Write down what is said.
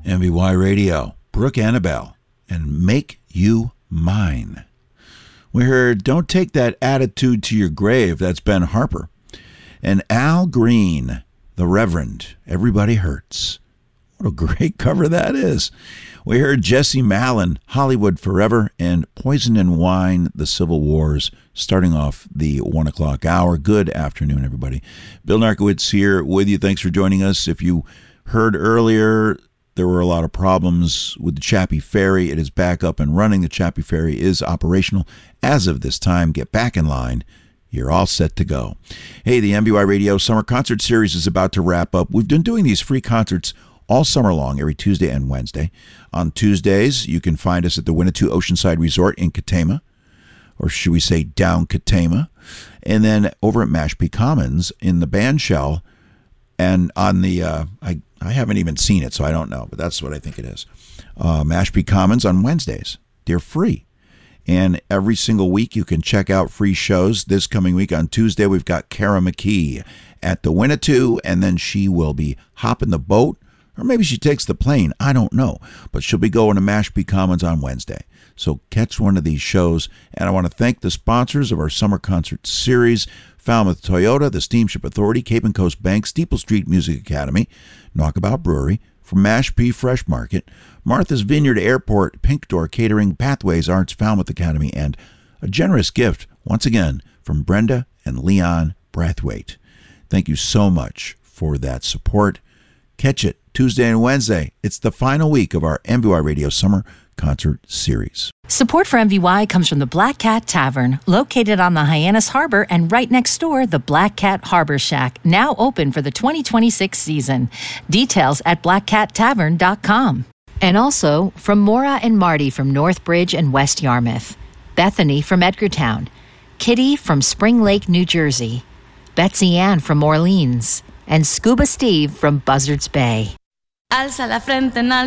MBY Radio, Brooke Annabelle, and Make You Mine. We heard Don't Take That Attitude to Your Grave, that's Ben Harper. And Al Green, The Reverend, Everybody Hurts. What a great cover that is. We heard Jesse Malin, Hollywood Forever, and Poison and Wine, The Civil Wars, starting off the 1 o'clock hour. Good afternoon, everybody. Bill Narkowitz here with you. Thanks for joining us. If you heard earlier, there were a lot of problems with the Chappie Ferry. It is back up and running. The Chappie Ferry is operational as of this time. Get back in line. You're all set to go. Hey, the MBY Radio Summer Concert Series is about to wrap up. We've been doing these free concerts all summer long, every Tuesday and Wednesday. On Tuesdays, you can find us at the Winnetou Oceanside Resort in Katama, or should we say down Katama, and then over at Mashpee Commons in the band shell, and on the, I haven't even seen it, so I don't know, but that's what I think it is. Mashpee Commons on Wednesdays. They're free. And every single week you can check out free shows. This coming week on Tuesday, we've got Kara McKee at the Winnetou, and then she will be hopping the boat, or maybe she takes the plane. I don't know. But she'll be going to Mashpee Commons on Wednesday. So catch one of these shows. And I want to thank the sponsors of our summer concert series: Falmouth Toyota, the Steamship Authority, Cape and Coast Bank, Steeple Street Music Academy, Knockabout Brewery, from Mashpee Fresh Market, Martha's Vineyard Airport, Pink Door Catering, Pathways Arts, Falmouth Academy, and a generous gift, once again, from Brenda and Leon Brathwaite. Thank you so much for that support. Catch it Tuesday and Wednesday. It's the final week of our MVY Radio Summer Concert Series. Support for MVY comes from the Black Cat Tavern, located on the Hyannis Harbor, and right next door, the Black Cat Harbor Shack, now open for the 2026 season. Details at blackcattavern.com. And also from Maura and Marty from Northbridge and West Yarmouth, Bethany from Edgartown, Kitty from Spring Lake, New Jersey, Betsy Ann from Orleans, and Scuba Steve from Buzzards Bay. Alza la frente en alto.